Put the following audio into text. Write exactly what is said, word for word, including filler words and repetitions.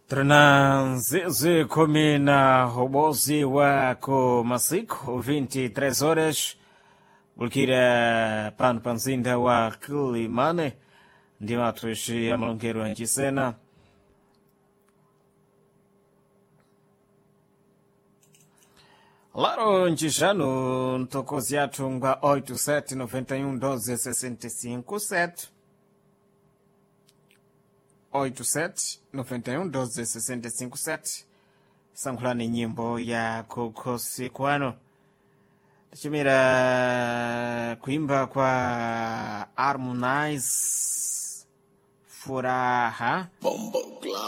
Tranzizi kumi na ubozi wako masiku vinte e três horas bulkira pano pa mzinda wa Kilimane ndi matwishi ya malongero ya nchisena laro nchixano ntokozi yathu ngwa oito sete noventa e um doze sessenta e cinco sete oito sete noventa e um doze sessenta e cinco sete sankhulani nyimbo ya kukhosi kwano tichimira kuimba kwa Harmonize Furaha.